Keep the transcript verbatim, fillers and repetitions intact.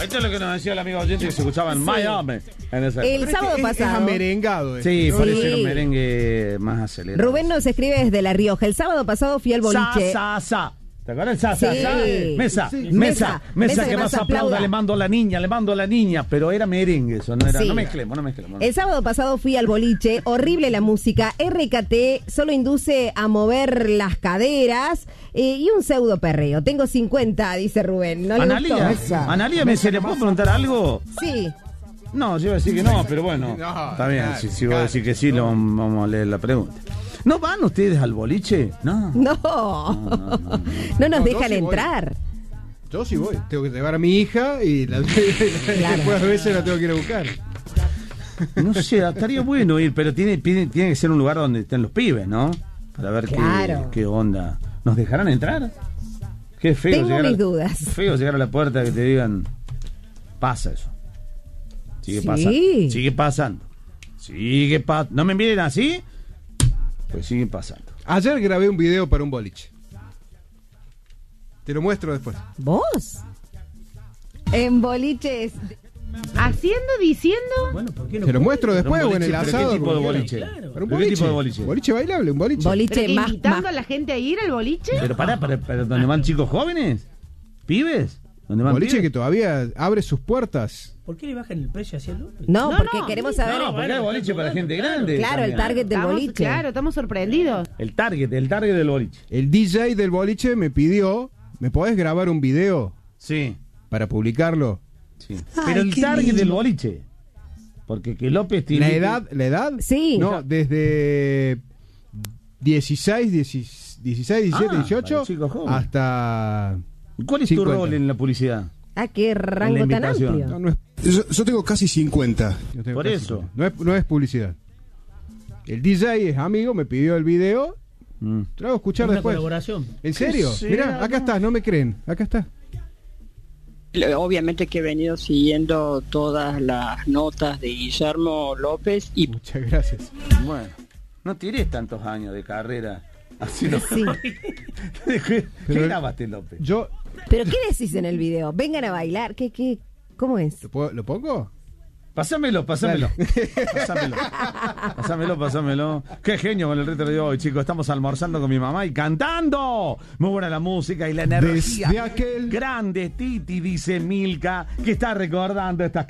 esto es lo que nos decía el amigo oyente que se escuchaba en Sí. Miami. En esa El época. sábado Es, es pasado. amerengado. eh. Sí, Sí. parece un merengue más acelerado. Rubén nos escribe desde La Rioja. El sábado pasado fui al boliche. Sa, sa, sa. ¿Te acuerdas? Sa, sa, Sí. sa. Mesa, Sí. mesa, Mesa, mesa, mesa que que más más aplauda, aplauda. le mando a la niña, le mando a la niña, pero era merengue eso, no era, Sí. no mezclemos, no mezclemos. El sábado pasado fui al boliche, horrible la música, R K T solo induce a mover las caderas eh, y un pseudo perreo. Tengo cincuenta, dice Rubén. ¿No le Analia, gustó? Analia, ¿me se le puedo preguntar algo? Sí. No, yo iba a decir que no, pero bueno, No, está bien, claro, si, si voy a claro. decir que sí, lo, vamos a leer la pregunta. ¿No van ustedes al boliche? No. No. no, no, no. No nos No, yo dejan sí voy. entrar. Yo sí voy. Tengo que llevar a mi hija y la, después a veces la tengo que ir a buscar. No sé, estaría bueno ir, pero tiene, tiene, tiene que ser un lugar donde estén los pibes, ¿no? Para ver Claro. qué, qué onda. ¿Nos dejarán entrar? Qué feo Tengo llegar mis a, dudas. feo llegar a la puerta que te digan, pasa eso. Sigue Sí. pasando. Sigue pasando. Sigue pasando. ¿No me miren así? Pues sigue pasando. Ayer grabé un video para un boliche. Te lo muestro después. ¿Vos? En boliches. Haciendo, diciendo. Bueno, ¿por qué no Te lo puede? muestro después Pero un o en el boliche, ¿pero asado. qué tipo de como boliche? quieras. Claro. Pero un ¿Pero qué boliche. tipo de boliche? Boliche bailable, un boliche. Boliche ¿Pero que más, invitando más- a la gente a ir al boliche? Pero pará, pará, pará, ¿dónde van chicos jóvenes? ¿Pibes? ¿Dónde van Boliche que pibes? todavía abre sus puertas. ¿Por qué le bajan el precio hacia el López? No, No, porque no, queremos no, saber. No, porque hay boliche para gente grande. Claro, el también. target del Estamos- boliche. Claro, estamos sorprendidos. El target, el target del boliche. El D J del boliche me pidió, ¿me podés grabar un video Sí, para publicarlo? sí. Pero el target del boliche. Porque que López tiene. ¿La edad? ¿La edad? Sí. No, desde dieciséis, dieciséis, diecisiete, Ah, dieciocho para chicos jóvenes. hasta... ¿Cuál es tu cincuenta. rol en la publicidad? Ah, qué rango tan invitación. amplio. No, no es, Yo, yo tengo casi cincuenta. yo tengo Por casi eso. cincuenta. No es, no es publicidad. El D J es amigo, me pidió el video. Mm. Te lo hago escuchar Una después. colaboración. ¿En serio? ¿Qué Mirá, será, acá no? está, no me creen. Acá está. Obviamente que he venido siguiendo todas las notas de Guillermo López y Muchas gracias. Bueno, no tires tantos años de carrera. Así no. Sí. ¿Qué Pero- grabaste, López? Yo... ¿Pero qué decís en el video? ¿Vengan a bailar? ¿Qué, qué? ¿Cómo es? ¿Lo, puedo- ¿lo pongo? Pásamelo, pásamelo. Pásamelo. Pásamelo, pásamelo. Qué genio con el reto de hoy, chicos. Estamos almorzando con mi mamá y cantando. Muy buena la música y la energía. Desde aquel... Grande Titi, dice Milka, que está recordando estas